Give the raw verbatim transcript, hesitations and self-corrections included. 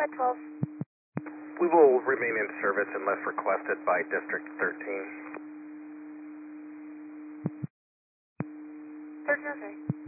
at twelve. We will remain in service unless requested by District thirteen. thirteen, okay.